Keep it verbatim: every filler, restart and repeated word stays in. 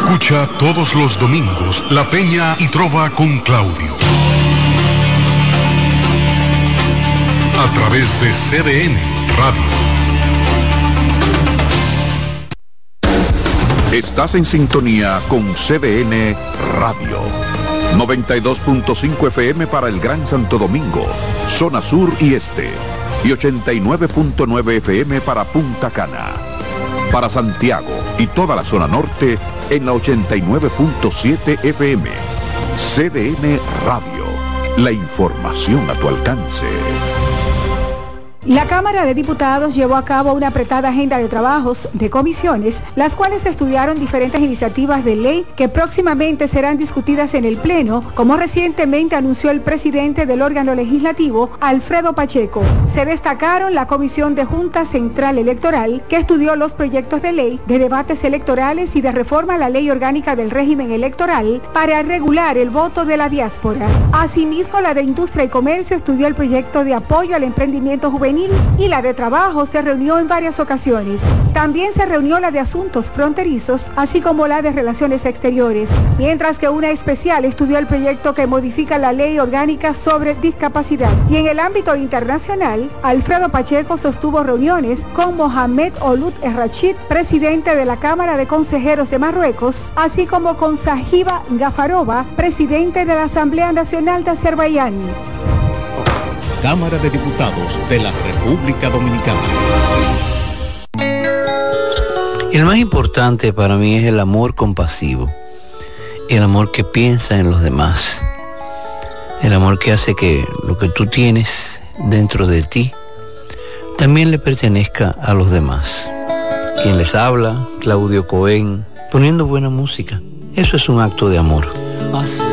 Escucha todos los domingos La Peña y Trova con Claudio. A través de C D N Radio. Estás en sintonía con C D N Radio. noventa y dos punto cinco F M para el Gran Santo Domingo, zona sur y este. Y ochenta y nueve punto nueve F M para Punta Cana. Para Santiago y toda la zona norte en la ochenta y nueve punto siete F M. C D N Radio. La información a tu alcance. La Cámara de Diputados llevó a cabo una apretada agenda de trabajos de comisiones, las cuales estudiaron diferentes iniciativas de ley que próximamente serán discutidas en el Pleno, como recientemente anunció el presidente del órgano legislativo, Alfredo Pacheco. Se destacaron la Comisión de Junta Central Electoral, que estudió los proyectos de ley de debates electorales y de reforma a la Ley Orgánica del Régimen Electoral para regular el voto de la diáspora. Asimismo, la de Industria y Comercio estudió el proyecto de apoyo al emprendimiento juvenil y la de Trabajo se reunió en varias ocasiones. También se reunió la de Asuntos Fronterizos, así como la de Relaciones Exteriores, mientras que una especial estudió el proyecto que modifica la Ley Orgánica sobre Discapacidad. Y en el ámbito internacional, Alfredo Pacheco sostuvo reuniones con Mohamed Ould El-Rachid, presidente de la Cámara de Consejeros de Marruecos, así como con Sahiba Gafarova, presidente de la Asamblea Nacional de Azerbaiyán. Cámara de Diputados de la República Dominicana. El más importante para mí es el amor compasivo, el amor que piensa en los demás, el amor que hace que lo que tú tienes dentro de ti también le pertenezca a los demás. Quien les habla, Claudio Cohen, poniendo buena música. Eso es un acto de amor.